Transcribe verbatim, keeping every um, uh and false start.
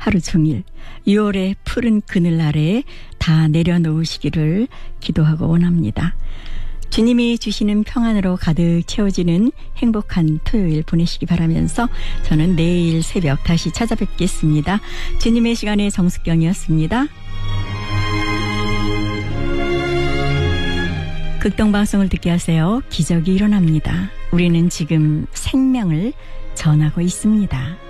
하루 종일 유월의 푸른 그늘 아래에 다 내려놓으시기를 기도하고 원합니다. 주님이 주시는 평안으로 가득 채워지는 행복한 토요일 보내시기 바라면서 저는 내일 새벽 다시 찾아뵙겠습니다. 주님의 시간의 정숙경이었습니다. 극동방송을 듣게 하세요. 기적이 일어납니다. 우리는 지금 생명을 전하고 있습니다.